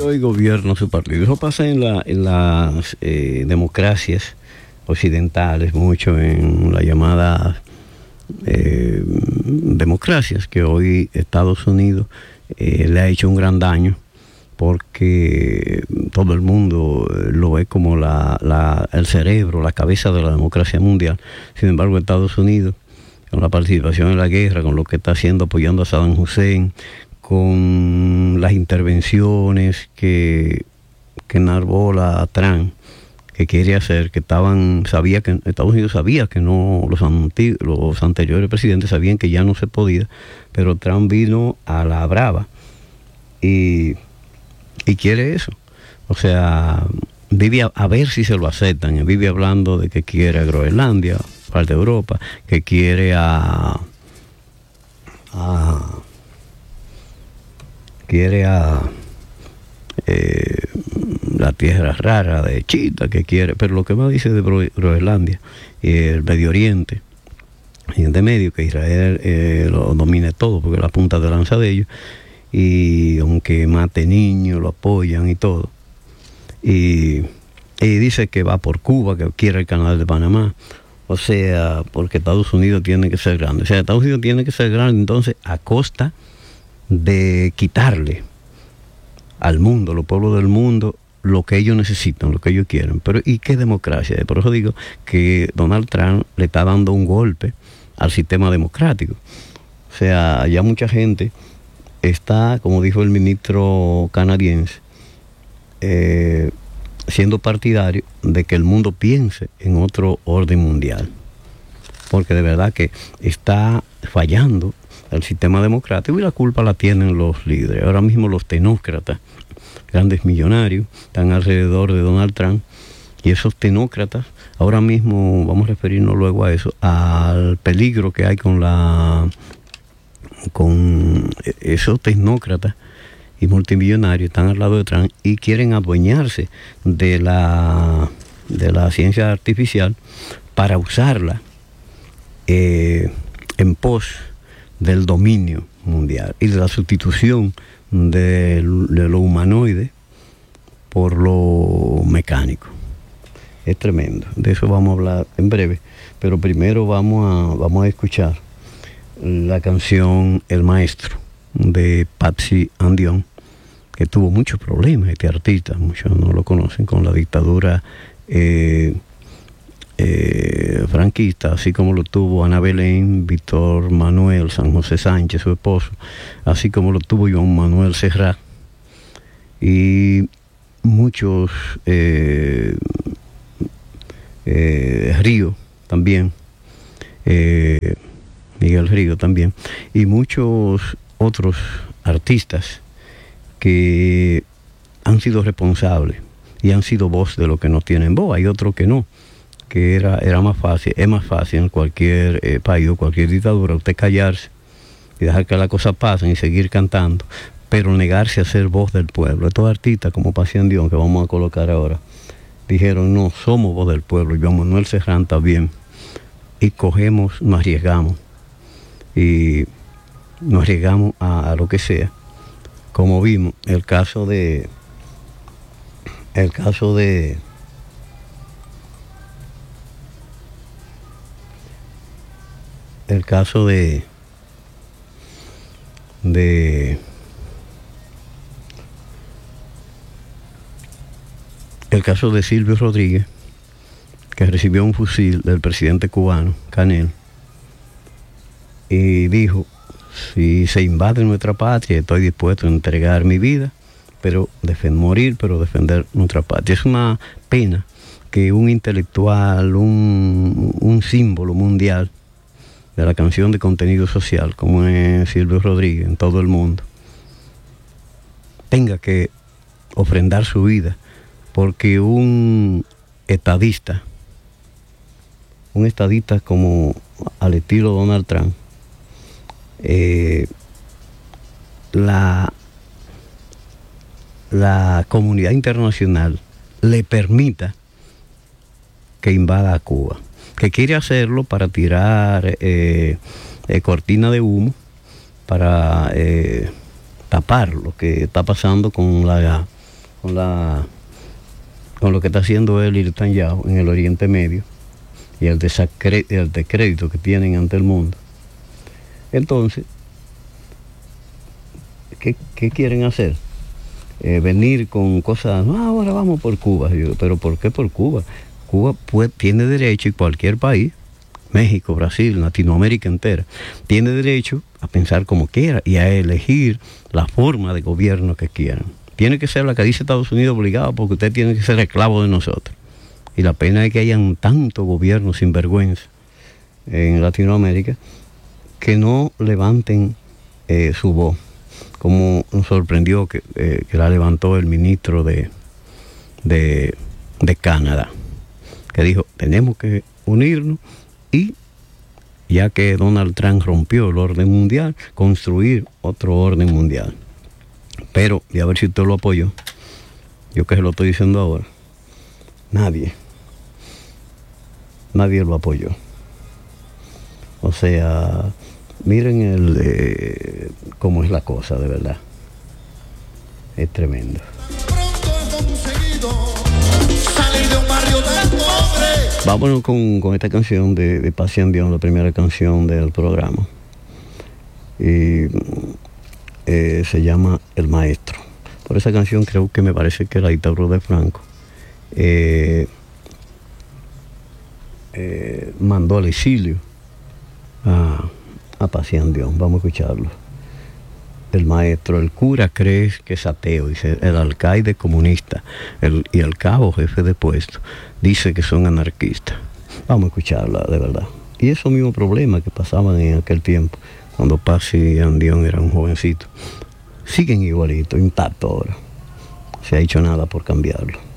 y gobierna su partido. Eso pasa en las democracias occidentales, mucho en las llamadas democracias, que hoy Estados Unidos le ha hecho un gran daño, porque todo el mundo lo ve como el cerebro, la cabeza de la democracia mundial. Sin embargo, Estados Unidos, con la participación en la guerra, con lo que está haciendo apoyando a Saddam Hussein, con las intervenciones que enarbola Trump, que quiere hacer, sabía que Estados Unidos sabía que no, los anteriores presidentes sabían que ya no se podía, pero Trump vino a la brava y quiere eso. O sea, vive a ver si se lo aceptan. Vive hablando de que quiere a Groenlandia, parte de Europa, que quiere a la tierra rara de Chita, que quiere, pero lo que más dice de Groenlandia y el Medio Oriente, Oriente Medio, que Israel lo domine todo, porque es la punta de lanza de ellos, y aunque mate niños, lo apoyan y todo. Y dice que va por Cuba, que quiere el canal de Panamá. O sea, porque Estados Unidos tiene que ser grande. O sea, Estados Unidos tiene que ser grande, entonces, a costa de quitarle al mundo, los pueblos del mundo, lo que ellos necesitan, lo que ellos quieren. Pero ¿y qué democracia? Por eso digo que Donald Trump le está dando un golpe al sistema democrático. O sea, ya mucha gente está, como dijo el ministro canadiense, siendo partidario de que el mundo piense en otro orden mundial, porque de verdad que está fallando el sistema democrático y la culpa la tienen los líderes. Ahora mismo los tecnócratas, grandes millonarios, están alrededor de Donald Trump, y esos tecnócratas, ahora mismo vamos a referirnos luego a eso, al peligro que hay con esos tecnócratas y multimillonarios están al lado de Trump y quieren adueñarse de la ciencia artificial para usarla en pos del dominio mundial y de la sustitución de lo humanoide por lo mecánico. Es tremendo. De eso vamos a hablar en breve, pero primero vamos a escuchar la canción El Maestro de Patsy Andión, que tuvo muchos problemas este artista, muchos no lo conocen, con la dictadura franquista, así como lo tuvo Ana Belén, Víctor Manuel San José Sánchez, su esposo, así como lo tuvo Joan Manuel Serrat, y muchos Río también, Miguel Río también, y muchos otros artistas que han sido responsables y han sido voz de lo que no tienen voz. Hay otros que no, que era más fácil, es más fácil en cualquier país o cualquier dictadura usted callarse y dejar que las cosas pasen y seguir cantando, pero negarse a ser voz del pueblo. Estos artistas como Patsy Andión, que vamos a colocar ahora, dijeron: no, somos voz del pueblo, y Joan Manuel Serrat también, y nos arriesgamos, y nos arriesgamos a lo que sea, como vimos el caso de Silvio Rodríguez, que recibió un fusil del presidente cubano, Canel, y dijo: si se invade nuestra patria, estoy dispuesto a entregar mi vida, pero morir, pero defender nuestra patria. Es una pena que un intelectual, un símbolo mundial de la canción de contenido social, como es Silvio Rodríguez en todo el mundo, tenga que ofrendar su vida porque un estadista como al estilo Donald Trump, la comunidad internacional le permita que invada a Cuba, que quiere hacerlo para tirar cortina de humo, para tapar lo que está pasando con la con lo que está haciendo él y Netanyahu en el Oriente Medio y el descrédito que tienen ante el mundo. Entonces, ¿qué quieren hacer? Venir con cosas, no, ahora vamos por Cuba. Pero ¿por qué por Cuba? Cuba tiene derecho, y cualquier país, México, Brasil, Latinoamérica entera, tiene derecho a pensar como quiera y a elegir la forma de gobierno que quieran. Tiene que ser la que dice Estados Unidos obligado, porque usted tiene que ser esclavo de nosotros. Y la pena es que hayan tantos gobiernos sinvergüenza en Latinoamérica que no levanten su voz, como nos sorprendió que la levantó el ministro de Canadá, que dijo, tenemos que unirnos y, ya que Donald Trump rompió el orden mundial, construir otro orden mundial. Pero, y a ver si usted lo apoyó, yo que se lo estoy diciendo ahora, nadie lo apoyó. O sea, miren cómo es la cosa, de verdad. Es tremendo. Vámonos con esta canción de Pasión Dios, la primera canción del programa. Y se llama El Maestro. Por esa canción creo que me parece que la dictadura de Franco mandó al exilio a Pasión Dios. Vamos a escucharlo. El maestro, el cura cree que es ateo, dice, el alcaide comunista, y el cabo jefe de puesto dice que son anarquistas. Vamos a escucharla, de verdad. Y esos mismos problemas que pasaban en aquel tiempo, cuando Paz y Andión eran jovencitos, siguen igualitos, intactos ahora. No se ha hecho nada por cambiarlo.